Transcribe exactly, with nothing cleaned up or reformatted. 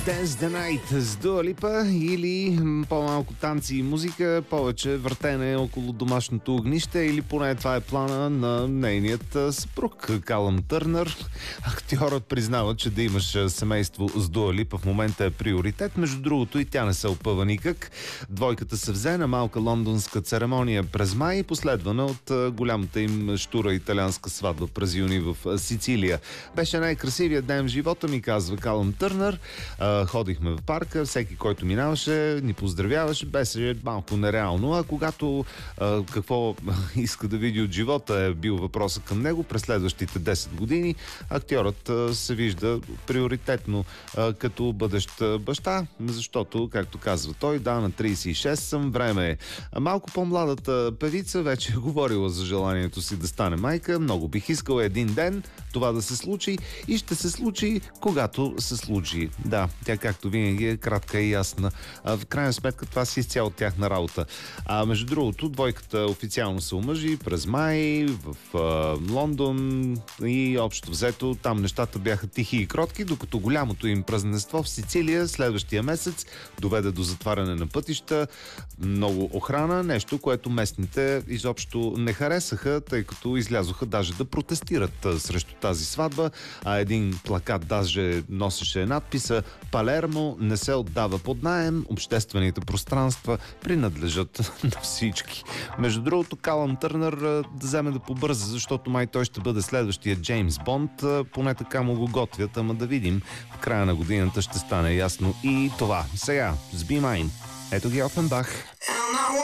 Dance the Night с Дуа Липа или по-малко танци и музика, повече въртене около домашното огнище, или поне това е плана на нейният съпруг Калъм Търнър. Актьорът признава, че да имаш семейство с Дуа Липа в момента е приоритет. Между другото и тя не се опъва никак. Двойката се взе на малка лондонска церемония през май, последвана от голямата им щура италианска сватба през юни в Сицилия. Беше най-красивият ден в живота ми, казва Калъм Търнър. Ходихме в парка, всеки, който минаваше, ни поздравяваше, беше малко нереално, а когато а, какво иска да види от живота е бил въпросът към него, през следващите десет години актьорът а, се вижда приоритетно а, като бъдещ баща, защото, както казва той, да, на трийсет и шест съм, време е. Малко по-младата певица вече е говорила за желанието си да стане майка. Много бих искала един ден това да се случи и ще се случи, когато се случи. Да, тя както винаги е кратка и ясна. А, в крайна сметка това си изцяло тяхна работа. А между другото, двойката официално се омъжи през май в а, Лондон и общо взето там нещата бяха тихи и кротки, докато голямото им празненство в Сицилия следващия месец доведе до затваряне на пътища, много охрана, нещо, което местните изобщо не харесаха, тъй като излязоха даже да протестират а, срещу тази сватба, а един плакат даже носеше надписа: Палермо не се отдава под наем, обществените пространства принадлежат на всички. Между другото, Калъм Търнър да вземе да побърза, защото май той ще бъде следващия Джеймс Бонд, поне така му го готвят, ама да видим. В края на годината ще стане ясно и това. Сега, с Be Mine. Ето ги Офенбах.